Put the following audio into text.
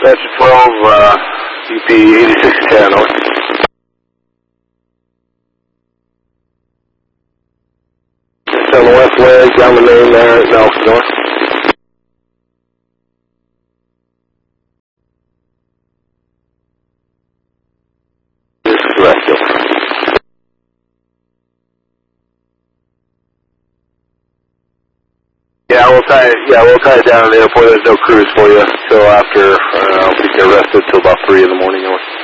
Dispatcher 12, UP 8610 north. Just on the west leg, down the main there at Nelson north. This is correct. We'll tie it down at the airport. There's no cruise for you until after, I don't think they're rested till about 3 in the morning.